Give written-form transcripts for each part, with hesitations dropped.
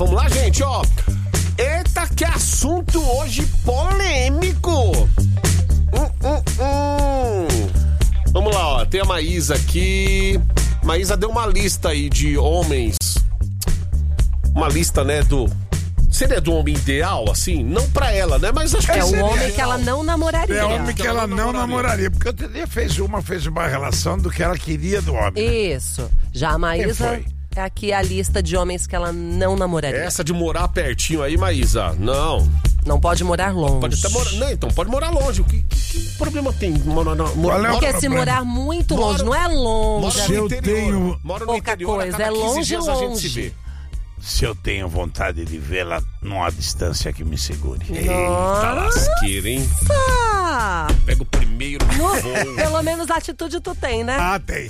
Vamos lá, gente, ó. Eita, que assunto hoje polêmico. Vamos lá, ó. Tem a Maísa aqui. Maísa deu uma lista aí de homens. Uma lista, né, seria do homem ideal, assim? Não pra ela, né? Mas acho que é o seria homem ideal. que ela não namoraria. É o homem que ela não namoraria. Porque outro dia fez uma relação do que ela queria do homem. Isso. Já a Maísa é aqui a lista de homens que ela não namoraria. Essa de morar pertinho aí, Maísa, não. Não pode morar longe. Pode até morar... Não, então pode morar longe. Que problema tem? Porque se morar muito longe, não é longe. Mora no interior. Mora no pouca interior, coisa, a cada é 15 longe, dias a gente se longe. vê. Se eu tenho vontade de vê-la, não há distância que me segure. Eita lasqueira, hein? Pega o primeiro voo. Pelo menos atitude tu tem, né? Ah, tem.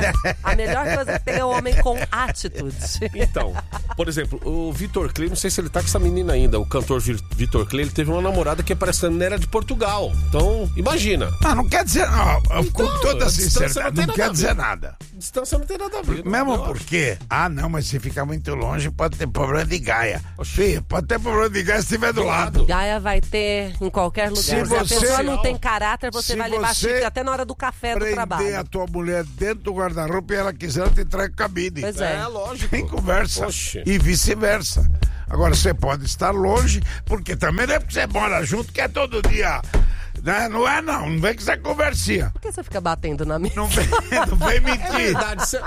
A melhor coisa é ter um homem com atitude. Então, por exemplo, o Vitor Clay, não sei se ele tá com essa menina ainda, o cantor Vitor Clay, ele teve uma namorada que parecendo era de Portugal. Então, imagina. Não quer dizer, com toda a sinceridade, não quer dizer nada. Distância não tem nada a ver. Mesmo porque, não, mas se ficar muito longe, pode ter problema de Gaia. Filho, pode ter problema de Gaia se estiver do lado. Gaia vai ter em qualquer lugar. Se a pessoa não tem caráter, você vai levar chifre até na hora do café do trabalho. Prender a tua mulher dentro do guarda-roupa e ela quiser, ela te traga cabide. Pois é. É, lógico. Tem conversa. Oxe. E vice-versa. Agora, você pode estar longe, porque também não é porque você mora junto que é todo dia. Né? Não é, não. Não vem com essa conversinha. Por que você fica batendo na mesa? Não vem mentir. É verdade, você...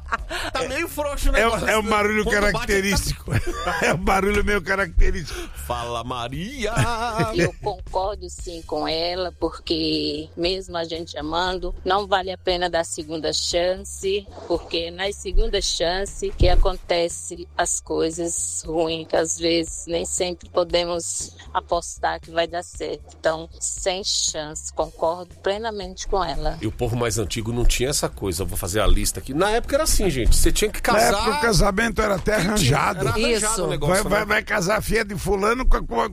Tá meio frouxo o negócio. É um barulho característico. É um barulho meio característico. Fala, Maria! Eu concordo sim com ela, porque mesmo a gente amando, não vale a pena dar segunda chance, porque nas segundas chances que acontece as coisas ruins, que às vezes nem sempre podemos apostar que vai dar certo. Então, sem chance, concordo plenamente com ela. E o povo mais antigo não tinha essa coisa, eu vou fazer a lista aqui. Na época era assim, gente, você tinha que casar... Na época o casamento era até arranjado. Era arranjado. Isso. O negócio, vai casar a filha de fulano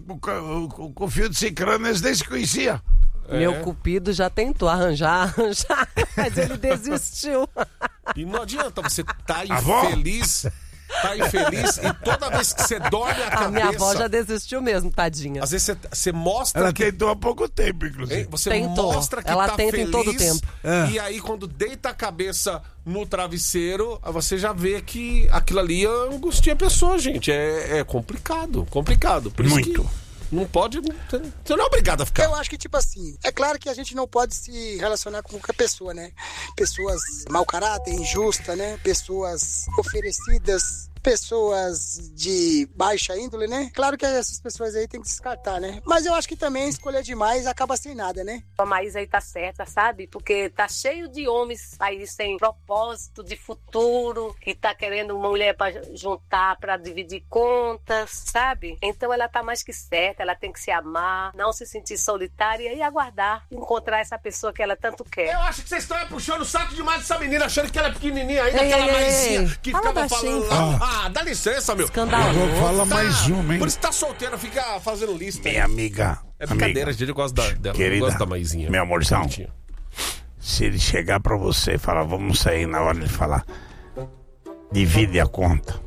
com o filho de ciclano, eles nem se conheciam. Meu cupido já tentou arranjar, mas ele desistiu. E não adianta, você tá infeliz... Tá infeliz e toda vez que você dorme a cabeça... A minha avó já desistiu mesmo, tadinha. Às vezes você mostra... Ela tentou há pouco tempo, inclusive. Você Tentou. mostra que ela tá tenta feliz, em todo tempo. E aí quando deita a cabeça no travesseiro, você já vê que aquilo ali angustia a pessoa, gente. É complicado. Por isso muito. Que... Não pode, você não é obrigado a ficar. Eu acho que, tipo assim, é claro que a gente não pode se relacionar com qualquer pessoa, né? Pessoas mau caráter, injusta, né? Pessoas oferecidas, pessoas de baixa índole, né? Claro que essas pessoas aí tem que descartar, né? Mas eu acho que também escolher demais acaba sem nada, né? A Maísa aí tá certa, sabe? Porque tá cheio de homens aí sem propósito de futuro, que tá querendo mulher pra juntar, pra dividir contas, sabe? Então ela tá mais que certa, ela tem que se amar, não se sentir solitária e aguardar encontrar essa pessoa que ela tanto quer. Eu acho que vocês estão puxando o saco demais dessa menina, achando que ela é pequenininha ainda, aquela Maisinha que Fala ficava baixinho. falando... dá licença, meu. Escandaloso. Eu vou falar mais uma, hein? Por isso tá solteira, fica fazendo lista. Minha amiga. É brincadeira, gente, eu gosto dela. Querida, eu gosto da Maisinha. meu amorzão. Bonitinho. Se ele chegar pra você e falar, vamos sair, na hora de falar, divide a conta.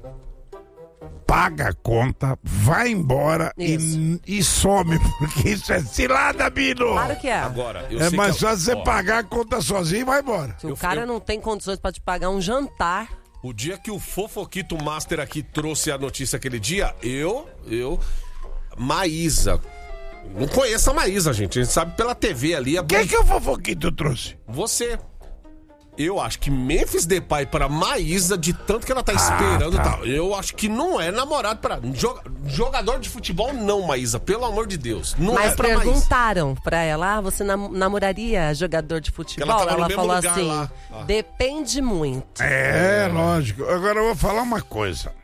Paga a conta, vai embora e some, porque isso é cilada, Bino. Claro que é. Agora, eu É sei mais que fácil você pagar a conta sozinho e vai embora. Se o cara não tem condições pra te pagar um jantar... O dia que o Fofoquito Master aqui trouxe a notícia aquele dia, Maísa. Não conheço a Maísa, gente. A gente sabe pela TV ali. Quem que o Fofoquito trouxe? Você. Eu acho que Memphis Depay para Maísa, de tanto que ela tá esperando, tá. Tal. Eu acho que não é namorado para jogador de futebol, não, Maísa. Pelo amor de Deus. Não Mas é pra Maísa. perguntaram pra ela, você namoraria jogador de futebol? Ela tava no Ela mesmo falou lugar assim, lá. depende muito. É, lógico. Agora eu vou falar uma coisa.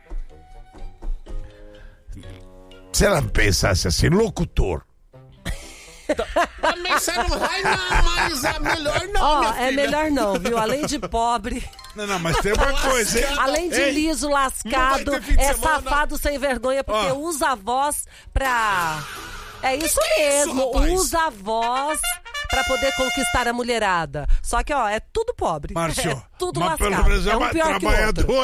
Se ela pensasse assim, locutor. Também você não vai não, Maísa. Melhor não, minha filha. É melhor não, viu? Além de pobre... Não, mas tem uma coisa, hein? Além de liso, lascado, Não vai ter fim de é semana. safado sem vergonha, porque usa a voz pra... É isso Que é isso, mesmo, rapaz? usa a voz pra poder conquistar a mulherada. Só que, ó, é tudo pobre. Márcio, é tudo mas lascado. pelo menos é um pior que o outro. trabalhador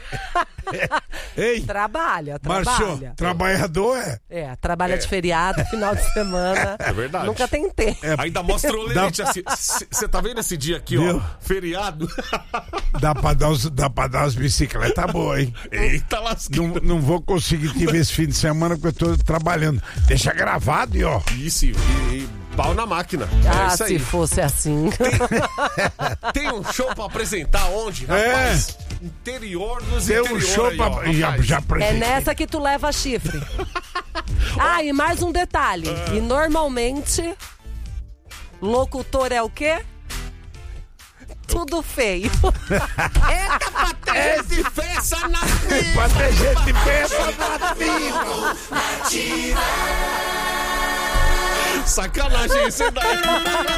Ei, Trabalha. Márcio, trabalhador Trabalha de feriado, final de semana. É verdade. Nunca tem tempo. Ainda mostra o limite assim. Você tá vendo esse dia aqui, Viu? ó? Feriado. Dá pra dar umas bicicletas boas, hein? Eita, lasquinho. Não vou conseguir te ver esse fim de semana porque eu tô trabalhando. Deixa gravado, ó. Isso, e pau na máquina. É isso aí. Se fosse assim. Tem um show pra apresentar onde, rapaz? Interior dos Tem interiores. um show pra... Já É apresentei. nessa que tu leva chifre. E mais um detalhe. E normalmente, locutor é o quê? Tudo feio. Eita, pra ter gente feia na vida. Pra ter gente feia na vida. Sacanagem isso daí.